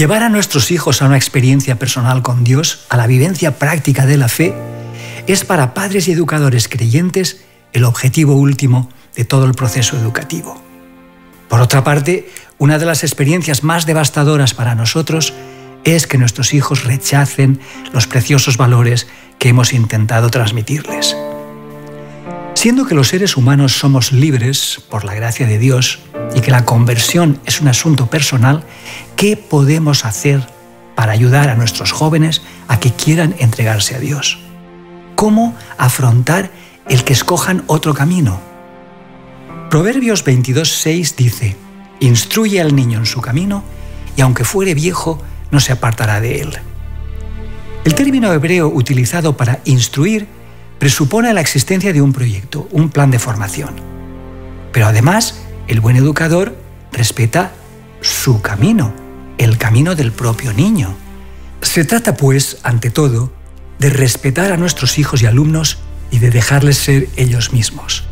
Llevar a nuestros hijos a una experiencia personal con Dios, a la vivencia práctica de la fe, es para padres y educadores creyentes el objetivo último de todo el proceso educativo. Por otra parte, una de las experiencias más devastadoras para nosotros es que nuestros hijos rechacen los preciosos valores que hemos intentado transmitirles. Siendo que los seres humanos somos libres por la gracia de Dios y que la conversión es un asunto personal, ¿qué podemos hacer para ayudar a nuestros jóvenes a que quieran entregarse a Dios? ¿Cómo afrontar el que escojan otro camino? Proverbios 22:6 dice: «Instruye al niño en su camino, y aunque fuere viejo, no se apartará de él». El término hebreo utilizado para instruir presupone la existencia de un proyecto, un plan de formación. Pero además, el buen educador respeta su camino, el camino del propio niño. Se trata, pues, ante todo, de respetar a nuestros hijos y alumnos y de dejarles ser ellos mismos.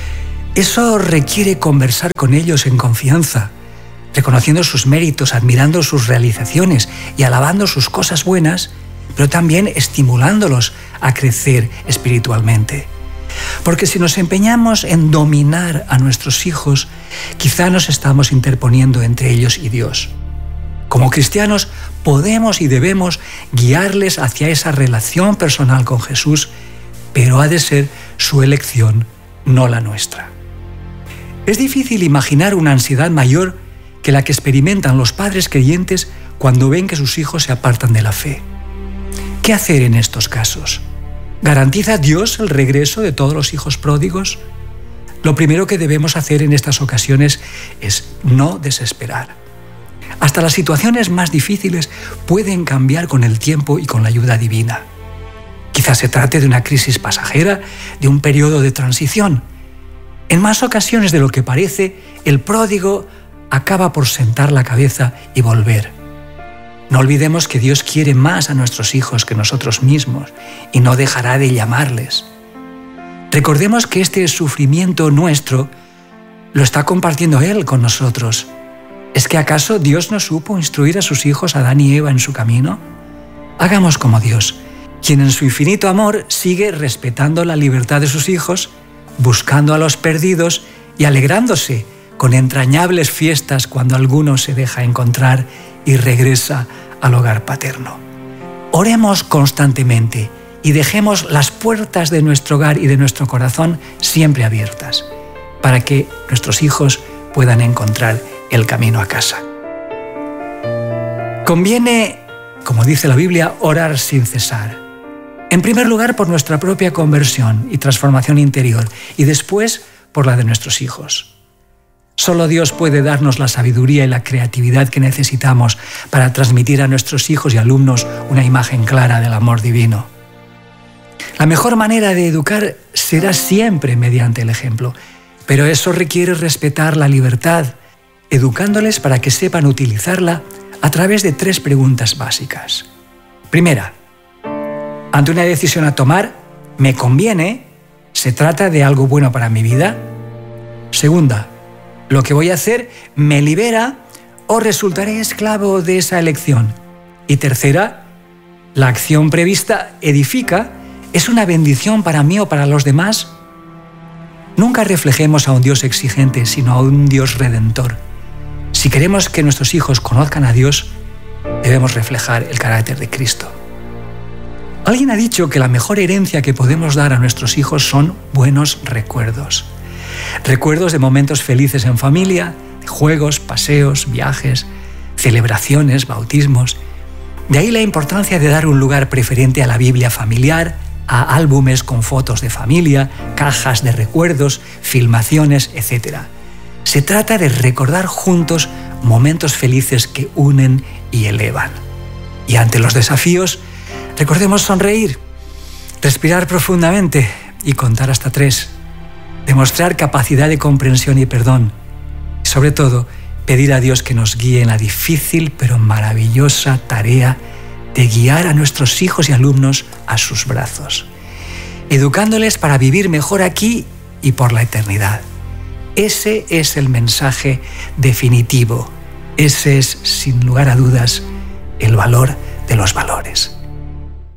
Eso requiere conversar con ellos en confianza, reconociendo sus méritos, admirando sus realizaciones y alabando sus cosas buenas, pero también estimulándolos a crecer espiritualmente. Porque si nos empeñamos en dominar a nuestros hijos, quizá nos estamos interponiendo entre ellos y Dios. Como cristianos, podemos y debemos guiarles hacia esa relación personal con Jesús, pero ha de ser su elección, no la nuestra. Es difícil imaginar una ansiedad mayor que la que experimentan los padres creyentes cuando ven que sus hijos se apartan de la fe. ¿Qué hacer en estos casos? ¿Garantiza Dios el regreso de todos los hijos pródigos? Lo primero que debemos hacer en estas ocasiones es no desesperar. Hasta las situaciones más difíciles pueden cambiar con el tiempo y con la ayuda divina. Quizás se trate de una crisis pasajera, de un periodo de transición. En más ocasiones de lo que parece, el pródigo acaba por sentar la cabeza y volver. No olvidemos que Dios quiere más a nuestros hijos que nosotros mismos y no dejará de llamarles. Recordemos que este sufrimiento nuestro lo está compartiendo Él con nosotros. ¿Es que acaso Dios no supo instruir a sus hijos Adán y Eva en su camino? Hagamos como Dios, quien en su infinito amor sigue respetando la libertad de sus hijos, buscando a los perdidos y alegrándose con entrañables fiestas cuando alguno se deja encontrar y regresa al hogar paterno. Oremos constantemente y dejemos las puertas de nuestro hogar y de nuestro corazón siempre abiertas para que nuestros hijos puedan encontrar el camino a casa. Conviene, como dice la Biblia, orar sin cesar. En primer lugar, por nuestra propia conversión y transformación interior, y después por la de nuestros hijos. Solo Dios puede darnos la sabiduría y la creatividad que necesitamos para transmitir a nuestros hijos y alumnos una imagen clara del amor divino. La mejor manera de educar será siempre mediante el ejemplo, pero eso requiere respetar la libertad, educándoles para que sepan utilizarla a través de 3 preguntas básicas. Primera, ante una decisión a tomar, ¿me conviene? ¿Se trata de algo bueno para mi vida? Segunda, ¿lo que voy a hacer me libera o resultaré esclavo de esa elección? Y tercera, ¿la acción prevista edifica? ¿Es una bendición para mí o para los demás? Nunca reflejemos a un Dios exigente, sino a un Dios redentor. Si queremos que nuestros hijos conozcan a Dios, debemos reflejar el carácter de Cristo. Alguien ha dicho que la mejor herencia que podemos dar a nuestros hijos son buenos recuerdos. Recuerdos de momentos felices en familia, de juegos, paseos, viajes, celebraciones, bautismos. De ahí la importancia de dar un lugar preferente a la Biblia familiar, a álbumes con fotos de familia, cajas de recuerdos, filmaciones, etc. Se trata de recordar juntos momentos felices que unen y elevan. Y ante los desafíos, recordemos sonreír, respirar profundamente y contar hasta 3. Demostrar capacidad de comprensión y perdón. Y sobre todo, pedir a Dios que nos guíe en la difícil pero maravillosa tarea de guiar a nuestros hijos y alumnos a sus brazos, educándoles para vivir mejor aquí y por la eternidad. Ese es el mensaje definitivo. Ese es, sin lugar a dudas, el valor de los valores.